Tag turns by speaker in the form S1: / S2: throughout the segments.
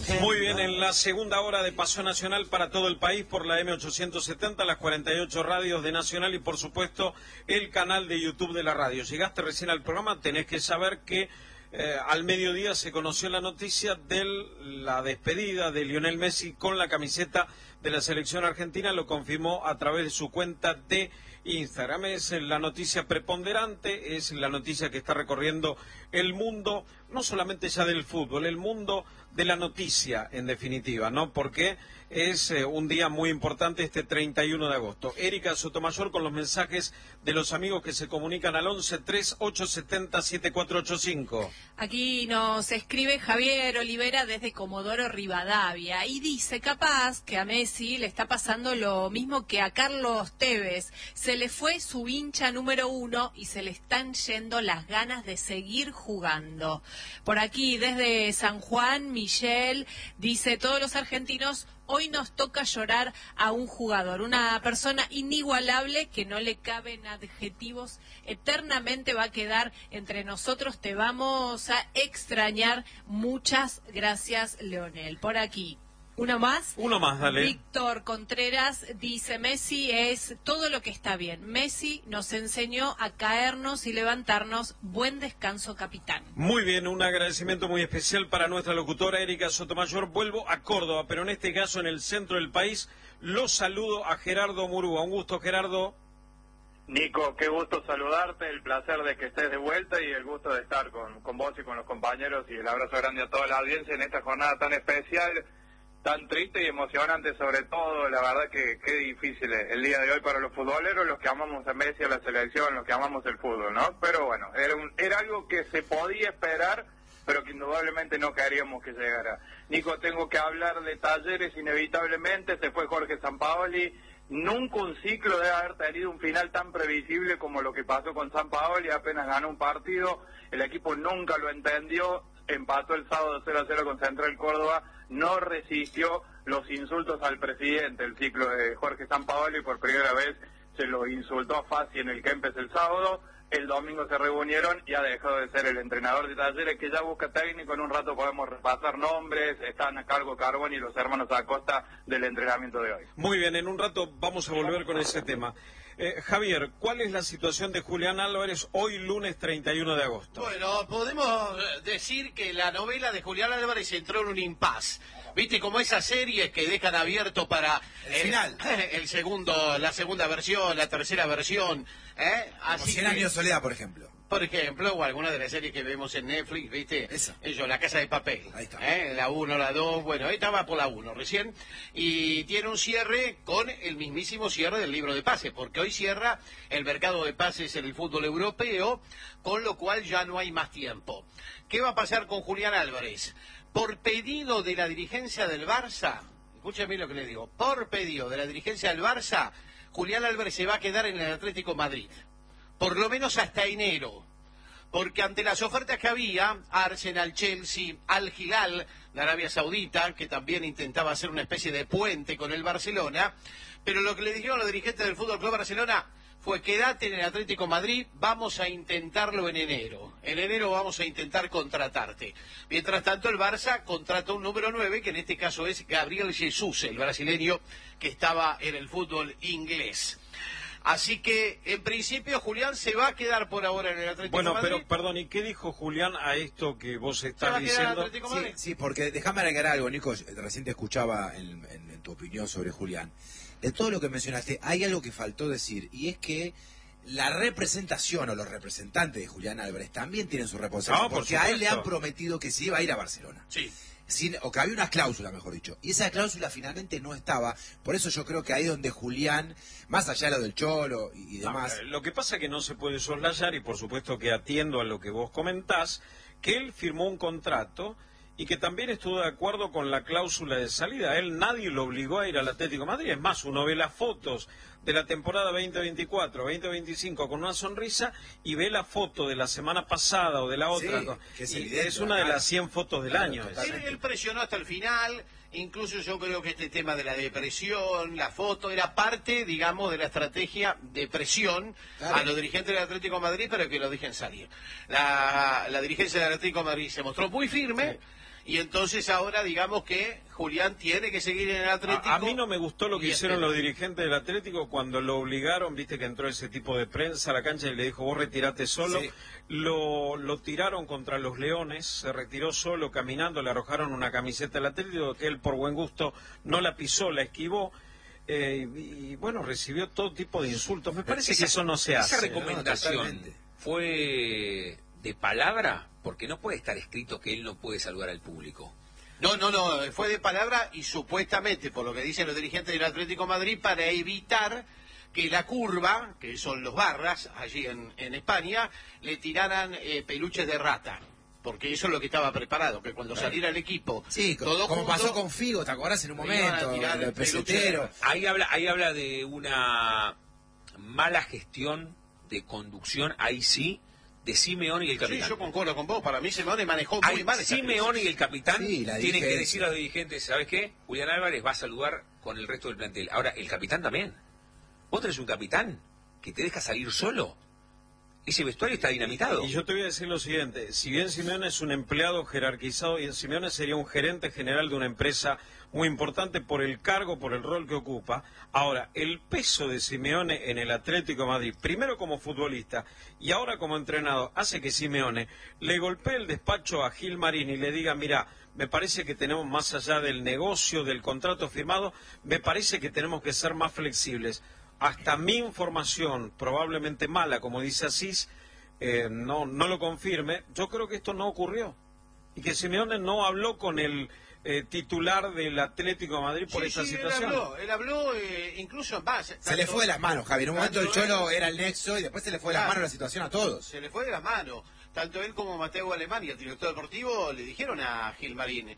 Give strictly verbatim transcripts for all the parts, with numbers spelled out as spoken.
S1: Muy bien, en la segunda hora de Paseo Nacional para todo el país por la M ochocientos setenta, las cuarenta y ocho radios de Nacional y por supuesto el canal de YouTube de la radio. Llegaste recién al programa, tenés que saber que eh, al mediodía se conoció la noticia de la despedida de Lionel Messi con la camiseta de la selección argentina, lo confirmó a través de su cuenta de Instagram. Es la noticia preponderante, es la noticia que está recorriendo el mundo, no solamente ya del fútbol, el mundo de la noticia en definitiva, ¿no? Porque es eh, un día muy importante este treinta y uno de agosto. Erika Sotomayor con los mensajes de los amigos que se comunican al once tres ocho setenta siete cuatro ocho cinco.
S2: Aquí nos escribe Javier Olivera desde Comodoro Rivadavia y dice, capaz que a Messi le está pasando lo mismo que a Carlos Tevez. Se le fue su hincha número uno y se le están yendo las ganas de seguir jugando. Por aquí, desde San Juan, Michelle dice, todos los argentinos, hoy nos toca llorar a un jugador, una persona inigualable que no le caben adjetivos, eternamente va a quedar entre nosotros, te vamos a extrañar. Muchas gracias, Leonel. Por aquí. ¿Uno más?
S1: Uno más, dale.
S2: Víctor Contreras dice, Messi es todo lo que está bien. Messi nos enseñó a caernos y levantarnos. Buen descanso, capitán.
S1: Muy bien, un agradecimiento muy especial para nuestra locutora Erika Sotomayor. Vuelvo a Córdoba, pero en este caso en el centro del país. Los saludo a Gerardo Murúa. Un gusto, Gerardo.
S3: Nico, qué gusto saludarte, el placer de que estés de vuelta y el gusto de estar con, con vos y con los compañeros, y el abrazo grande a toda la audiencia en esta jornada tan especial, tan triste y emocionante sobre todo. La verdad que qué difícil es el día de hoy para los futboleros, los que amamos a Messi, a la selección, los que amamos el fútbol, ¿no? Pero bueno, era, un, era algo que se podía esperar, pero que indudablemente no queríamos que llegara. Nico, tengo que hablar de Talleres inevitablemente, se fue Jorge Sampaoli. Nunca un ciclo debe haber tenido un final tan previsible como lo que pasó con Sampaoli. Apenas ganó un partido, el equipo nunca lo entendió, empató el sábado cero a cero con Central Córdoba, no resistió los insultos al presidente. El ciclo de Jorge Sampaoli por primera vez se lo insultó a Fassi en el Kempes el sábado, el domingo se reunieron y ha dejado de ser el entrenador de Talleres, que ya busca técnico. En un rato podemos repasar nombres, están a cargo Carboni y los hermanos Acosta del entrenamiento de hoy.
S1: Muy bien, en un rato vamos a volver con ese tema. Eh, Javier, ¿cuál es la situación de Julián Álvarez hoy lunes treinta y uno de agosto?
S4: Bueno, podemos decir que la novela de Julián Álvarez entró en un impasse. ¿Viste? Como esas series que dejan abierto para
S5: el eh, final,
S4: el segundo, la segunda versión, la tercera versión, ¿eh?
S5: Así como cien años de soledad, por ejemplo.
S4: Por ejemplo, o alguna de las series que vemos en Netflix, ¿viste?
S5: Esa.
S4: Ellos, La Casa de Papel.
S5: Ahí está.
S4: ¿Eh? La uno, la dos, bueno, ahí estaba por la uno recién. Y tiene un cierre con el mismísimo cierre del libro de pases, porque hoy cierra el mercado de pases en el fútbol europeo, con lo cual ya no hay más tiempo. ¿Qué va a pasar con Julián Álvarez? Por pedido de la dirigencia del Barça, escúcheme lo que le digo, por pedido de la dirigencia del Barça, Julián Álvarez se va a quedar en el Atlético Madrid, por lo menos hasta enero, porque ante las ofertas que había, Arsenal, Chelsea, Al Hilal de Arabia Saudita, que también intentaba hacer una especie de puente con el Barcelona, pero lo que le dijeron los dirigentes del Fútbol Club Barcelona fue: quédate en el Atlético Madrid, vamos a intentarlo en enero. En enero vamos a intentar contratarte. Mientras tanto, el Barça contrató un número nueve, que en este caso es Gabriel Jesús, el brasileño que estaba en el fútbol inglés. Así que, en principio, Julián se va a quedar por ahora en el Atlético
S1: bueno,
S4: Madrid.
S1: Bueno, pero, perdón, ¿y qué dijo Julián a esto que vos estás
S4: ¿Se va a quedar
S1: diciendo?
S4: en el Atlético Madrid?
S5: Sí, sí, porque déjame agregar algo, Nico. Recién te escuchaba en, en, en tu opinión sobre Julián. De todo lo que mencionaste, hay algo que faltó decir, y es que la representación o los representantes de Julián Álvarez también tienen su responsabilidad,
S1: No, por
S5: porque a él le han
S1: supuesto.
S5: prometido que se iba a ir a Barcelona.
S4: Sí.
S5: Sin, o que había una cláusula, mejor dicho, y esa cláusula finalmente no estaba. Por eso yo creo que ahí donde Julián, más allá de lo del Cholo y, y demás...
S1: No, lo que pasa es que no se puede soslayar, y por supuesto que atiendo a lo que vos comentás, que él firmó un contrato y que también estuvo de acuerdo con la cláusula de salida. Él, nadie lo obligó a ir al Atlético de Madrid. Es más, uno ve las fotos de la temporada veinte veinticuatro, veinte veinticinco con una sonrisa y ve la foto de la semana pasada o de la otra.
S5: Sí, que es
S1: y
S5: evidente,
S1: es una de
S5: claro.
S1: las cien fotos del
S5: Claro,
S1: año.
S5: total.
S4: Él, él presionó hasta el final, incluso yo creo que este tema de la depresión, la foto, era parte, digamos, de la estrategia de presión
S5: Claro.
S4: a los dirigentes del Atlético de Madrid para que lo dejen salir. La, la dirigencia del Atlético de Madrid se mostró muy firme. Sí. y entonces ahora digamos que Julián tiene que seguir en el Atlético.
S1: A, a mí no me gustó lo que hicieron
S4: espera.
S1: los dirigentes del Atlético cuando lo obligaron, viste que entró ese tipo de prensa a la cancha y le dijo, vos retirate solo.
S5: Sí.
S1: Lo, lo tiraron contra los Leones, se retiró solo caminando, le arrojaron una camiseta al Atlético que él por buen gusto no la pisó, la esquivó. Eh, y, y bueno, recibió todo tipo de insultos. Me parece
S6: esa,
S1: que eso no se hace.
S6: Esa recomendación
S5: Totalmente.
S6: fue de palabra, porque no puede estar escrito que él no puede saludar al público.
S4: No, no, no, fue de palabra y supuestamente, por lo que dicen los dirigentes del Atlético de Madrid, para evitar que la curva, que son los barras allí en, en España, le tiraran eh, peluches de rata. Porque eso es lo que estaba preparado, que cuando saliera el equipo,
S5: Sí,
S4: todo
S5: como
S4: junto,
S5: pasó con Figo, ¿te acordás en un
S4: le iban a
S5: momento?
S4: tirar
S5: El
S4: peluche
S5: pesetero.
S4: de-
S6: Ahí habla, ahí habla de una mala gestión de conducción, ahí sí, de Simeone y el
S4: Sí,
S6: capitán.
S4: yo concuerdo con vos, para mí Simeone manejó muy
S6: Ahí,
S4: mal esa
S6: Simeone y el capitán
S5: Sí, la
S6: tienen que
S5: dirigencia.
S6: decir a los dirigentes, ¿sabes qué? Julián Álvarez va a saludar con el resto del plantel. Ahora, el capitán también. Vos tenés un capitán que te deja salir solo. Ese vestuario está dinamitado.
S1: Y yo te voy a decir lo siguiente, si bien Simeone es un empleado jerarquizado, y Simeone sería un gerente general de una empresa muy importante por el cargo, por el rol que ocupa, ahora, el peso de Simeone en el Atlético de Madrid, primero como futbolista y ahora como entrenador, hace que Simeone le golpee el despacho a Gil Marín y le diga, mira, me parece que tenemos más allá del negocio, del contrato firmado, me parece que tenemos que ser más flexibles. Hasta mi información, probablemente mala, como dice Asís, eh, no, no lo confirme, yo creo que esto no ocurrió. Y que Simeone no habló con el eh, titular del Atlético de Madrid por
S4: Sí,
S1: esta
S4: sí,
S1: situación.
S4: Él habló, él habló eh, incluso más.
S5: Se
S4: tanto-
S5: le fue de las manos, Javi. En un momento el
S4: tanto
S5: Cholo
S4: él-
S5: era el nexo y después se le fue de las
S4: Claro.
S5: manos la situación a todos.
S4: Se le fue de las manos. Tanto él como Mateo Alemán y el director deportivo le dijeron a Gilmarín,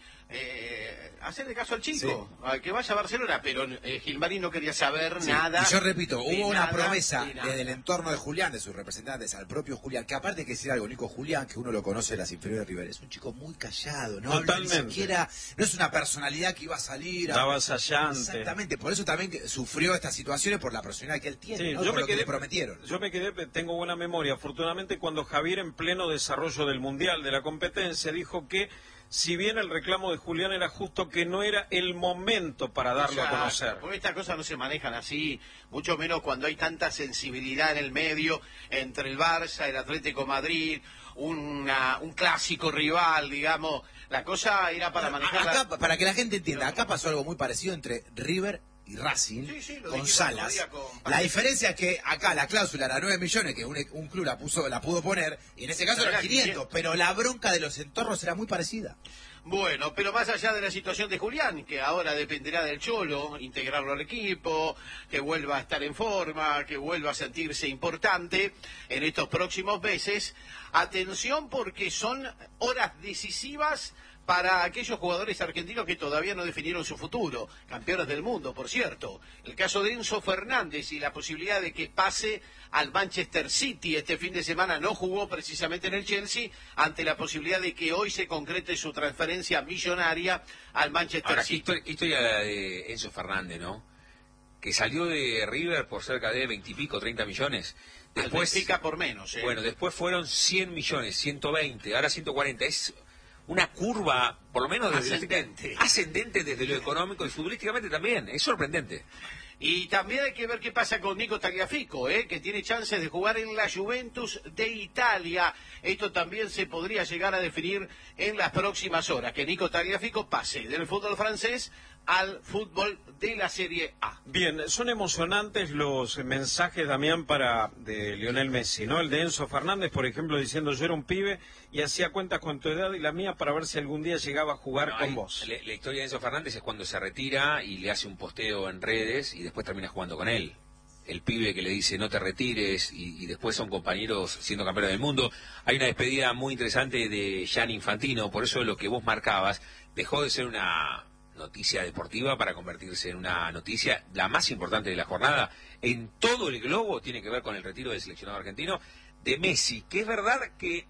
S4: eh, hacerle caso al chico, a que vaya a Barcelona, pero eh, Gilmarín no quería saber
S5: Sí,
S4: nada.
S5: y yo repito,
S4: de
S5: hubo una
S4: nada,
S5: promesa
S4: de nada.
S5: desde el entorno de Julián, de sus representantes, al propio Julián, que aparte hay que decir algo, Nico Julián, que uno lo conoce de las inferiores de River, es un chico muy callado, no habla ni
S1: Totalmente.
S5: siquiera, no es una personalidad que iba a salir. a-
S1: Avasallante.
S5: Exactamente, por eso también que sufrió estas situaciones por la personalidad que él tiene,
S1: Sí,
S5: ¿no?
S1: yo
S5: Por
S1: me
S5: lo que
S1: quedé,
S5: le prometieron.
S1: yo me quedé, tengo buena memoria, afortunadamente cuando Javier en pleno desarrollo del Mundial, de la competencia, dijo que si bien el reclamo de Julián era justo, que no era el momento para darlo a
S4: Exacto,
S1: conocer.
S4: Porque estas cosas no se manejan así, mucho menos cuando hay tanta sensibilidad en el medio entre el Barça, el Atlético de Madrid, una, un clásico rival, digamos. La cosa era para manejar.
S5: Acá, para que la gente entienda, acá pasó algo muy parecido entre River y Racing,
S4: Sí, sí, lo
S5: con
S4: dijimos
S5: Salas.
S4: el otro día con-
S5: La diferencia es que acá la cláusula era nueve millones, que un, un club la puso la pudo poner, y en ese caso
S4: Era
S5: era quinientos,
S4: quinientos.
S5: pero la bronca de los entornos era muy parecida.
S4: Bueno, pero más allá de la situación de Julián, que ahora dependerá del Cholo, integrarlo al equipo, que vuelva a estar en forma, que vuelva a sentirse importante en estos próximos meses, atención porque son horas decisivas para aquellos jugadores argentinos que todavía no definieron su futuro, campeones del mundo, por cierto. El caso de Enzo Fernández y la posibilidad de que pase al Manchester City este fin de semana, no jugó precisamente en el Chelsea, ante la posibilidad de que hoy se concrete su transferencia millonaria al Manchester
S6: Ahora, ¿qué
S4: City.
S6: historia, qué historia la de Enzo Fernández, ¿no? Que salió de River por cerca de veintipico, treinta millones. Después,
S4: Benfica por menos. ¿eh?
S6: bueno, después fueron cien millones, ciento veinte, ahora ciento cuarenta. Es una curva, por lo menos desde
S4: Ascendente.
S6: ascendente desde lo económico y futbolísticamente también. Es sorprendente.
S4: Y también hay que ver qué pasa con Nico Tagliafico, ¿eh? que tiene chances de jugar en la Juventus de Italia. Esto también se podría llegar a definir en las próximas horas, que Nico Tagliafico pase del fútbol francés al fútbol de la Serie A.
S1: Bien, son emocionantes los mensajes, Damián, para de Lionel Messi, ¿no? El de Enzo Fernández, por ejemplo, diciendo yo era un pibe y hacía cuentas con tu edad y la mía para ver si algún día llegaba a jugar
S6: No,
S1: con
S6: hay-
S1: vos.
S6: La, la historia de Enzo Fernández es cuando se retira y le hace un posteo en redes y después termina jugando con él. El pibe que le dice no te retires y, y después son compañeros siendo campeones del mundo. Hay una despedida muy interesante de Gianni Infantino, por eso lo que vos marcabas dejó de ser una noticia deportiva para convertirse en una noticia la más importante de la jornada en todo el globo. Tiene que ver con el retiro del seleccionado argentino de Messi, que es verdad que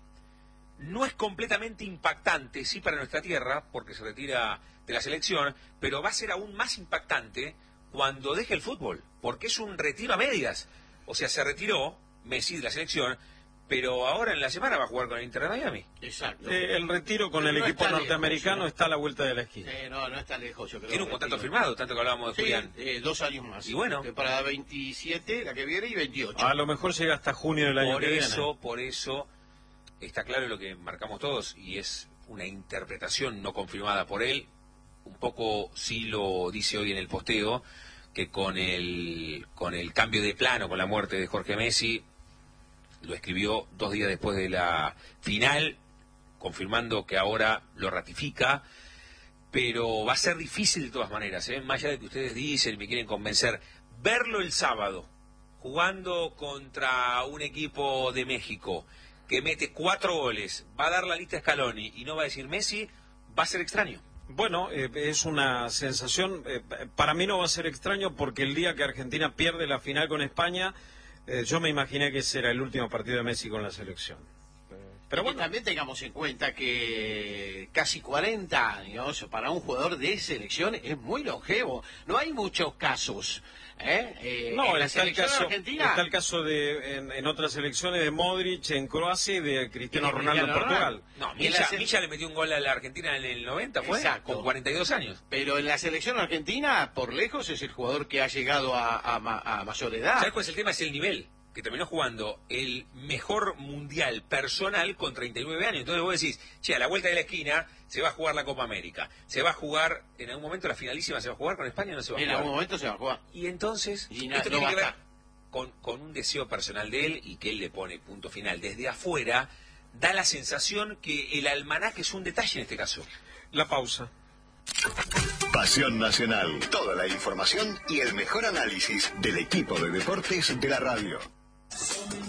S6: no es completamente impactante, sí, para nuestra tierra, porque se retira de la selección, pero va a ser aún más impactante cuando deje el fútbol, porque es un retiro a medias. O sea, se retiró Messi de la selección, pero ahora en la semana va a jugar con el Inter de Miami.
S4: Exacto.
S1: Eh, el retiro con
S4: Pero
S1: el
S4: no
S1: equipo
S4: está
S1: norteamericano
S4: lejos, ¿no?
S1: está a la vuelta de la esquina.
S4: Eh, no, no está lejos, yo creo.
S6: Tiene un contrato
S4: retiro.
S6: firmado, tanto que hablábamos de
S4: Sí,
S6: Julián.
S4: eh, dos años más.
S6: Y bueno.
S4: Que para veintisiete, la que viene, y veintiocho.
S1: A lo mejor llega hasta junio del año
S6: Por
S1: que
S6: eso,
S1: viene.
S6: por eso, está claro lo que marcamos todos, y es una interpretación no confirmada por él. Un poco sí lo dice hoy en el posteo, que con el, con el cambio de plano, con la muerte de Jorge Messi, lo escribió dos días después de la final, confirmando que ahora lo ratifica, pero va a ser difícil de todas maneras, ¿eh? Más allá de que ustedes dicen y me quieren convencer, verlo el sábado, jugando contra un equipo de México, que mete cuatro goles, va a dar la lista a Scaloni y no va a decir Messi, va a ser extraño.
S1: Bueno, eh, es una sensación, eh, para mí no va a ser extraño porque el día que Argentina pierde la final con España, eh, yo me imaginé que ese era el último partido de Messi con la selección. Pero
S4: Y
S1: bueno,
S4: también tengamos en cuenta que casi cuarenta años para un jugador de selección es muy longevo. No hay muchos casos. ¿eh? Eh,
S1: no,
S4: en la
S1: está el
S4: selección
S1: caso,
S4: argentina.
S1: está el caso de en, en otras selecciones de Modric en Croacia y de Cristiano
S4: Y de
S1: Ronaldo en
S4: Cristiano
S1: Portugal.
S4: Ronaldo.
S6: No,
S4: Y en la
S6: Milla,
S4: se-
S6: Milla le metió un gol a la Argentina en el noventa, ¿fue?
S4: Exacto.
S6: Con cuarenta y dos años.
S4: Pero en la selección argentina, por lejos, es el jugador que ha llegado a, a ma- a mayor edad.
S6: ¿Sabes cuál es el tema? Es el nivel. Que terminó jugando el mejor mundial personal con treinta y nueve años. Entonces vos decís, che, a la vuelta de la esquina se va a jugar la Copa América. Se va a jugar, en algún momento la finalísima se va a jugar con España o no se va a
S4: En
S6: jugar.
S4: algún momento se va a jugar.
S6: Y entonces,
S4: Y na-
S6: esto
S4: no
S6: tiene que ver
S4: basta.
S6: con, con un deseo personal de él y que él le pone punto final. Desde afuera, da la sensación que el almanaque es un detalle en este caso.
S1: La pausa.
S7: Pasión Nacional. Toda la información y el mejor análisis del equipo de deportes de la radio.